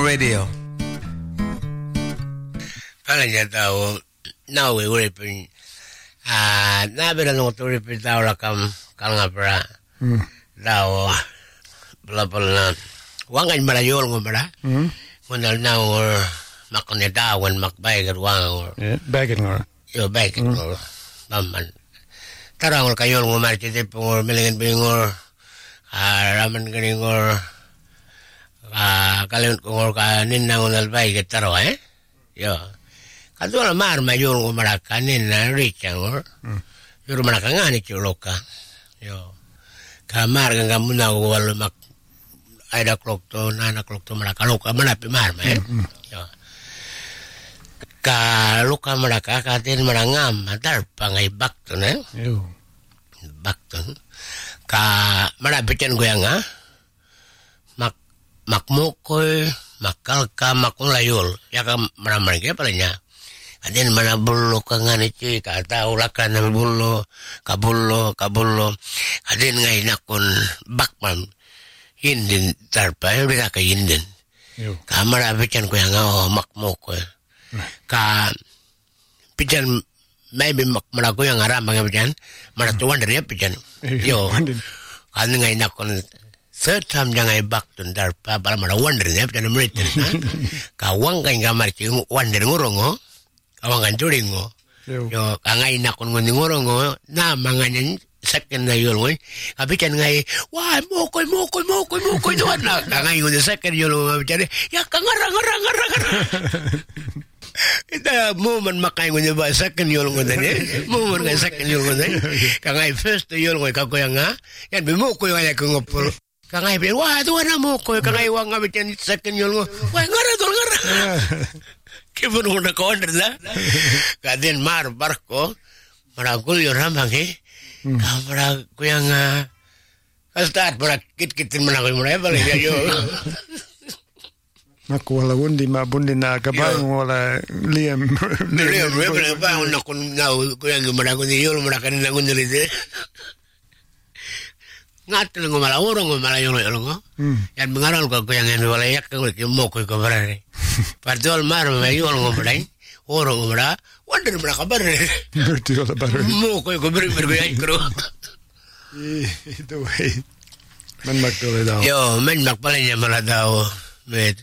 Radio. Palanya tao nawe uripin nabira no uripin tao lakam kalangapra tao bla wangan malayol ngomara ngunal now makone dawan makbager wang bagen ngor yo bagen ngor naman tarang kayol ngomar tite pungor melingen bingor ramen geningor kalian ngor kanin ngunal bager taro yo kadua mar mayol ngomara kanin na richangor yo rumara kangani chuloka yo kamar gangamuna wal mak ada clock to 9 o'clock to mereka luka menapi mar yo ka luka mereka katin merangam antar pangai bakto ne yo bakto ka menapi can goyang makmukoy makalka makulayul ya ka meramar ke palanya adin mana bullo kangani ci ka tau lakan bullo kabullo adin ngai nakon bakman Yindin tarpa udah ka yindin. Kamera pican ko yang makmo ko. Ka pican maybe makmara ko yang aram bang pican. Mara tuan dari pican. Yo. Kan ngai nak kon third time jangan bak tun tarpa para mara wonder ya pican merita. Ka wang kan gamar ci wonder ngorongo. Awang kan turingo. Yo ka ngai nak kon ngorongo na manganyan second na yun ngoy kapitan ngay wah mokoy doon na ngay yung second yun kapitan ya kangarang ita mo man makay ngoy ba second yun ngoy mo man ngay second yun ngoy kangay first yun ngoy kakoy nga yan bimokoy nga ko ngopol kangay wah doon na mokoy kangay wang kapitan second yun ngoy wah ngara kibun na ko na kadin mar barko maragul yun ramang kamera ko yang start para kit-kitin man ako muna balik ayo naku wala bundi na kabayong wala liam ba na kun ko yang mara ko niyo mara kan na kun dili ngat ng mala urong mala yung yan mengaral ko yang wala yak ko mo ko bare partol mar mayo ng mara orang mara wonder mara kabar berarti wala bar mo ko beri ay kro itu way man magtole daw yo man magpalanya mala daw med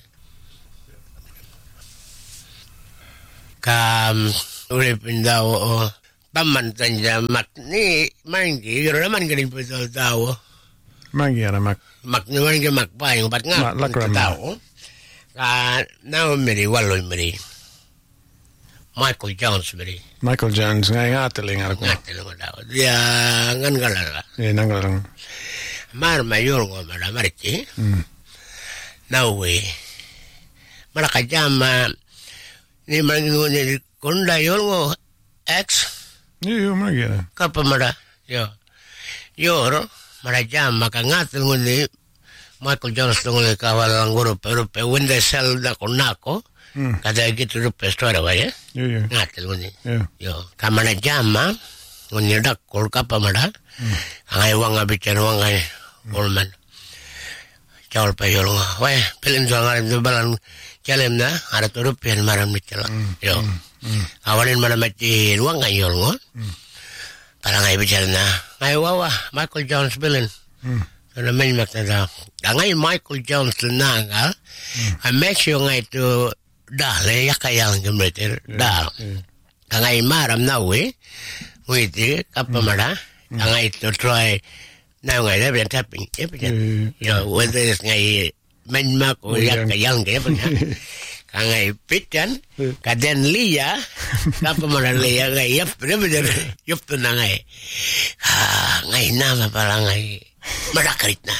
kam uripin daw pamantan niya mak ni mangi yun naman galing po daw mangi ana mak naman ka makpayong bat nga daw ka now meri waloy meri Michael Jones ngay ngateling ako daw dia ngan galala nangalang mar mayor ngo mara marchi nawe mara kajama ni mangu ni konda yorgo ex yo magya kapa mara yo mara jama ka ngatel ngoni Michael Jones ngoni kawalang guru pero wende sel da konako kada gitu rupa story ba ya ngatel ngoni yo kamana jama ngoni dak kol kapa mara ngai wanga bicara wangai olman chawal pa yolo wa pelin jangar de balan kalem na ara rupian maram mitela yo awalin mana mati wangai yolo para ngai bicara na ngai wawa Michael Jones belin na main makna ngai Michael Jones na ngal I make sure ngai to dale yakayang gemreter dal ngai maram nawe witi kapa mara ngai to try now ngai da ben tapping yo whether it's ngai menmak o yakayang ke ngai pitan kaden liya kapa mara liya ngai yap bener yup to ngai ngai nama para ngai marakritna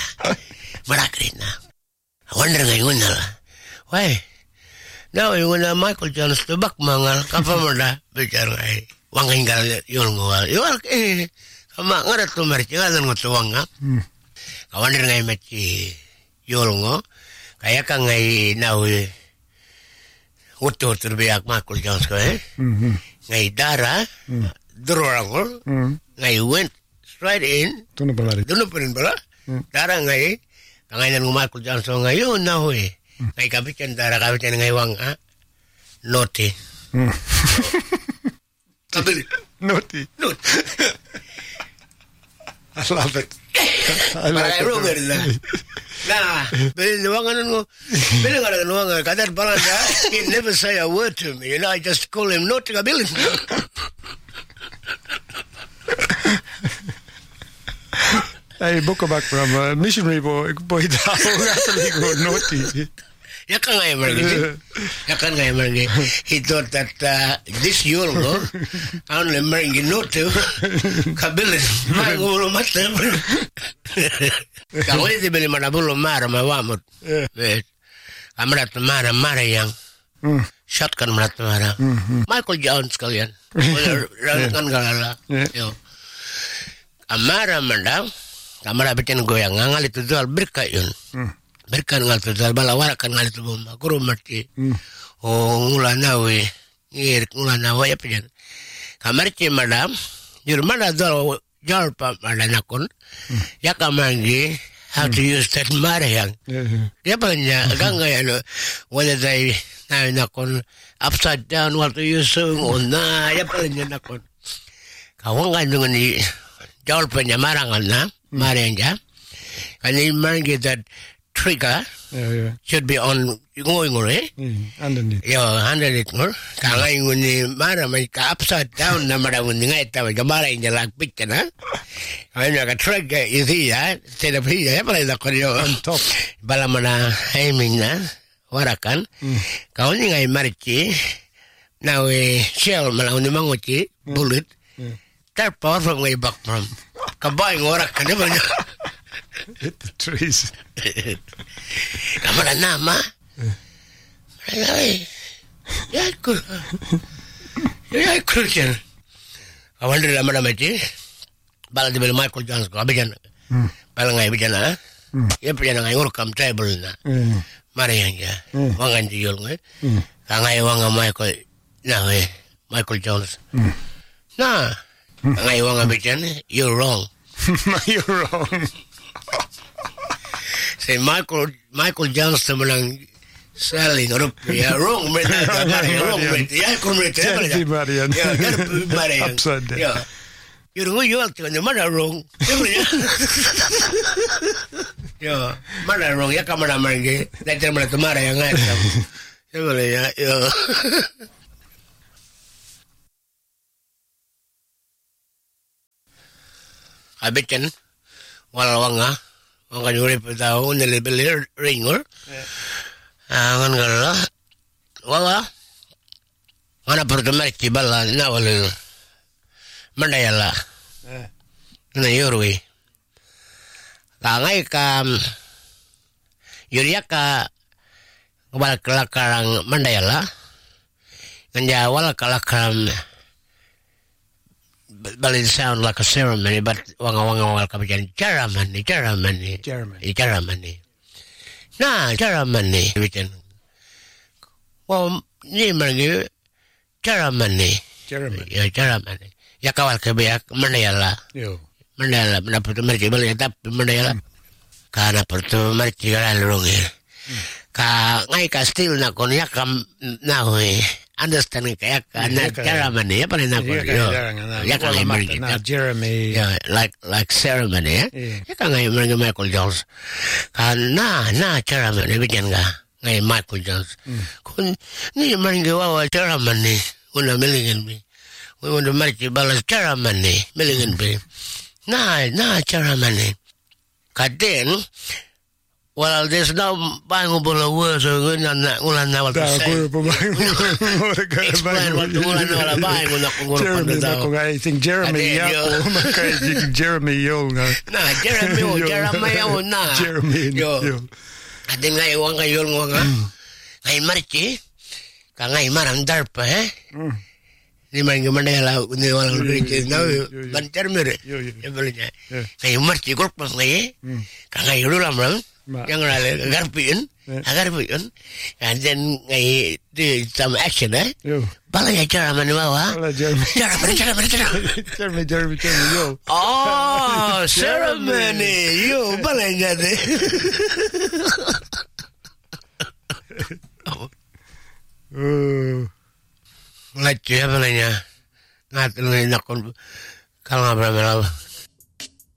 wonder ngai ngunala why now you want Michael Jones to back mangal kapa mara bicara ngai wangin gal yul ngwal yul kama ngara to marci ngadan ngoto wanga kawander ngai maci yul ngo kaya ka ngai nawi uto terbiak Michael Jones ko ngai dara dororangol ngai went straight in tuno pelin bala dara ngai kangai nan Michael Jones ngayon nawi Ngai kapitan dara kapitan ngai wang naughty. Kabili. Naughty. I love it. I like it. Nah, he never say a word to me. I just call him naughty Kabili. Hey, Bukabak from missionary boy naughty. He thought that this Yolgo, only marrying naughty Kabili. Kawai di beli manabulo mara mawamut. Amrat mara yang shotgun marat mara. Michael Jones kalian. Kan galala. Yo. Amara manda. Amara bikin goyang ngal itu jual berkayun. Berkan ngal itu jual balawara kan ngal itu bom. Guru mati. Oh ngulana we. Ngulana we apa jan. Kamar ci madam. Jurmana jual jual pa madanakon. Ya kamangi how to use that marayang. Ya banyak ganga whether they nakon upside down what to use na ya banyak nakon. Kawang kan dengan ni jual penyamarangan na marayang ja. Kani mangi that trigger should be on going underneath. Yeah, underneath more. Kanga inguni mara may upside down na mara nguni ngay tawa gamara inja lakpit ka na. Kaya nga trigger isi ya, instead of hiya, pala ito ko on top. Bala mo na aiming na, warakan. Kaya nga marichi, na shell malauni manguchi, bullet. That powerful ngay back from. Kabayang warakan, di ba niya? Hit the trees. Kamara nama. Ya cool. I wonder lama mati. Bala di Michael Jones ko abijan. Bala ngai abijan na. Ya abijan ngai ngurkam table na. Mariang ya. Wangan diol ngai. Ngai wanga Michael Jones. Nah. Ngai wanga abijan, you're wrong. You're wrong. Say Michael Jones temenang selling rupiah wrong upside down. Yeah. You jual tu mana wrong. Ya, mana wrong ya kamera mangi. Dah mana tu mara yang ada. Ya boleh ya. Abican walawanga. Mga nyuri pa tao, nilibili ringor. Angan gala. Wala. Mana pertama cibala, na wala. Mandayala. Na yorwi. Kangay ka, yuriya ka, wala kalakarang mandayala. Kanya wala kalakarang, but it sounds like a ceremony, but wanga kapitan ceremony. Nah, ceremony kapitan. Well, ni mergi ceremony. Ya ceremony. Ya kawal kebiak Mandayala. Mandayala mendapat mergi balik tapi Mandayala. Karena pertama mergi garal rongir. Ka ngai ka still na kon yakam na hoy. Understanding kaya ceremony ya paling nak ya kan emerging Jeremy like ceremony ya kan emerging Michael Jones kan na ceremony bikin ngai Michael Jones kun ni emerging wawa ceremony una melingin bi una marchi balas ceremony melingin bi na ceremony kaden. Well, there's no bangable words or ulan na what to say. Explain what ulan na bang una kung I think Jeremy Jeremy Yo na. Jeremy Yo. Ade nga iwang kayo nga. Ay marchi. Ka nga imarang darpa Ni man Mandayala ni walang rich now ban termire. Ebelnya. Kay marchi korpas ngai. Ka nga irulam ram. Yang lalu agarpiun, and then I do some action, Balaya ceremony, Jeremy, yo. Oh, ceremony, yo, balaya Lecce apa nanya ngatul nak kalau nggak pernah